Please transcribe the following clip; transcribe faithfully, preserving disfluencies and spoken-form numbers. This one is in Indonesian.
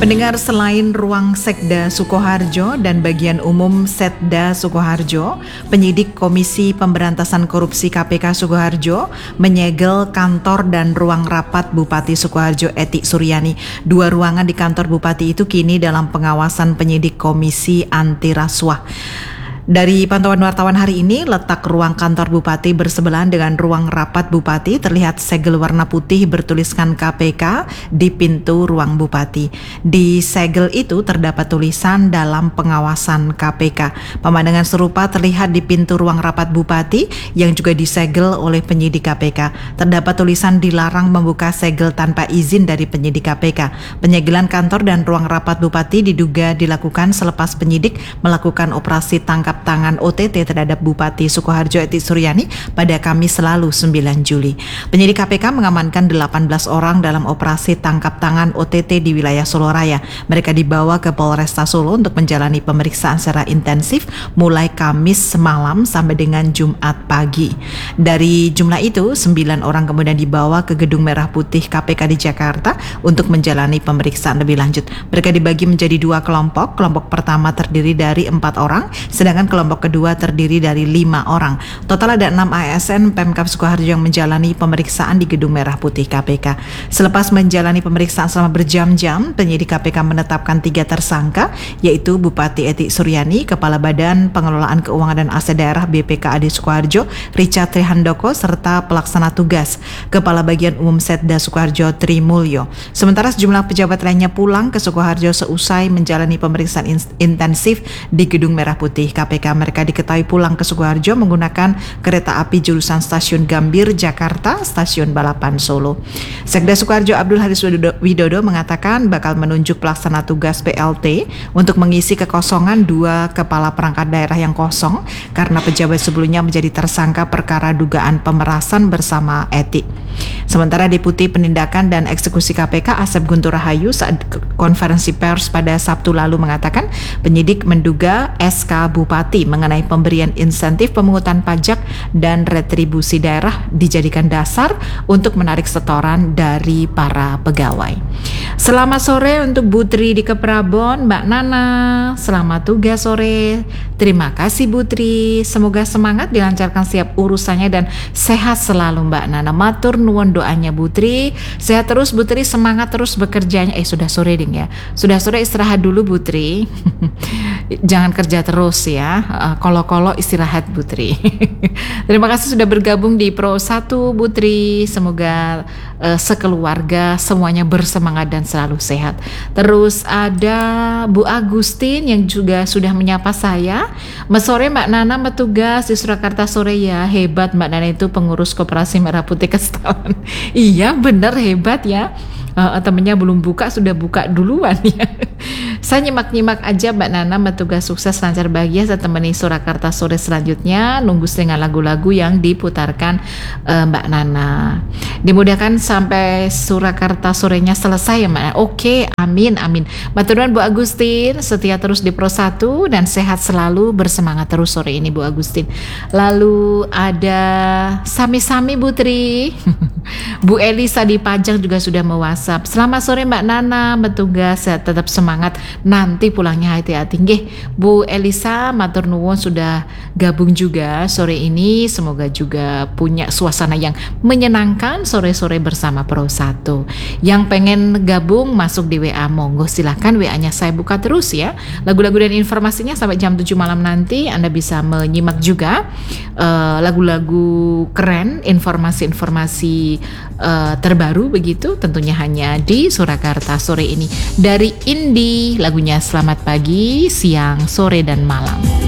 Pendengar, selain ruang Sekda Sukoharjo dan bagian umum Setda Sukoharjo, penyidik Komisi Pemberantasan Korupsi K P K Sukoharjo menyegel kantor dan ruang rapat Bupati Sukoharjo Ety Suryani. Dua ruangan di kantor Bupati itu kini dalam pengawasan penyidik Komisi Anti Rasuah. Dari pantauan wartawan hari ini, letak ruang kantor Bupati bersebelahan dengan ruang rapat Bupati terlihat segel warna putih bertuliskan K P K di pintu ruang Bupati. Di segel itu terdapat tulisan dalam pengawasan K P K. Pemandangan serupa terlihat di pintu ruang rapat Bupati yang juga disegel oleh penyidik K P K. Terdapat tulisan dilarang membuka segel tanpa izin dari penyidik K P K. Penyegelan kantor dan ruang rapat Bupati diduga dilakukan selepas penyidik melakukan operasi tangkap tangan O T T terhadap Bupati Sukoharjo Ety Suryani pada Kamis lalu sembilan Juli. Penyidik K P K mengamankan delapan belas orang dalam operasi tangkap tangan O T T di wilayah Solo Raya. Mereka dibawa ke Polresta Solo untuk menjalani pemeriksaan secara intensif mulai Kamis malam sampai dengan Jumat pagi. Dari jumlah itu, sembilan orang kemudian dibawa ke Gedung Merah Putih K P K di Jakarta untuk menjalani pemeriksaan lebih lanjut. Mereka dibagi menjadi dua kelompok. Kelompok pertama terdiri dari empat orang, sedangkan kelompok kedua terdiri dari lima orang. Total ada enam A S N Pemkab Sukoharjo yang menjalani pemeriksaan di Gedung Merah Putih K P K. Selepas menjalani pemeriksaan selama berjam-jam, penyidik K P K menetapkan tiga tersangka, yaitu Bupati Ety Suryani, Kepala Badan Pengelolaan Keuangan dan Aset Daerah B P K A D Sukoharjo, Richard Trihandoko, serta Pelaksana Tugas, Kepala Bagian Umum Setda Sukoharjo, Tri Mulyo. Sementara sejumlah pejabat lainnya pulang ke Sukoharjo seusai menjalani pemeriksaan intensif di Gedung Merah Putih K P K. Mereka diketahui pulang ke Sukoharjo menggunakan kereta api jurusan Stasiun Gambir, Jakarta, Stasiun Balapan, Solo. Sekda Sukoharjo Abdul Haris Widodo mengatakan bakal menunjuk pelaksana tugas P L T untuk mengisi kekosongan dua kepala perangkat daerah yang kosong karena pejabat sebelumnya menjadi tersangka perkara dugaan pemerasan bersama Ety. Sementara Deputi Penindakan dan Eksekusi K P K Asep Guntur Rahayu saat konferensi pers pada Sabtu lalu mengatakan penyidik menduga S K Bupati mengenai pemberian insentif pemungutan pajak dan retribusi daerah dijadikan dasar untuk menarik setoran dari para pegawai. Selamat sore untuk Bu Tri di Keprabon, Mbak Nana. Selamat tugas sore. Terima kasih Bu Tri. Semoga semangat dilancarkan setiap urusannya dan sehat selalu Mbak Nana. Matur nuwun doanya Bu Tri. Sehat terus Bu Tri, semangat terus bekerjanya. Eh sudah sore ding ya. Sudah sore istirahat dulu Bu Tri. Jangan kerja terus ya. Uh, kolo-kolo istirahat Bu Tri. Terima kasih sudah bergabung di Pro satu Bu Tri. Semoga uh, sekeluarga semuanya bersemangat dan selalu sehat. Terus ada Bu Agustin yang juga sudah menyapa saya. Mas sore Mbak Nana bertugas di Surakarta sore ya. Hebat Mbak Nana itu pengurus Koperasi Merah Putih Kesetanan. Iya benar hebat ya. Uh, temennya belum buka sudah buka duluan ya. Saya nyimak-nyimak aja Mbak Nana bertugas sukses lancar bahagia saya temani Surakarta sore selanjutnya, nunggu dengan lagu-lagu yang diputarkan uh, Mbak Nana. Dimudahkan sampai Surakarta sorenya selesai ya Mbak Nana. Oke, amin amin. Matur nuwun Bu Agustin, setia terus di Pro satu dan sehat selalu, bersemangat terus sore ini Bu Agustin. Lalu ada Sami-Sami Bu Tri. Bu Elisa di Pajang juga sudah me-WhatsApp. Selamat sore Mbak Nana, bertugas tetap semangat. Nanti pulangnya hati-hati nggih. Bu Elisa matur nuwun sudah gabung juga sore ini. Semoga juga punya suasana yang menyenangkan sore-sore bersama Pro satu. Yang pengen gabung masuk di W A monggo silahkan, W A-nya saya buka terus ya. Lagu-lagu dan informasinya sampai jam tujuh malam nanti Anda bisa menyimak juga uh, lagu-lagu keren, informasi-informasi uh, terbaru begitu tentunya hanya di Surakarta sore ini. Dari Indi lagunya Selamat Pagi, Siang, Sore dan Malam.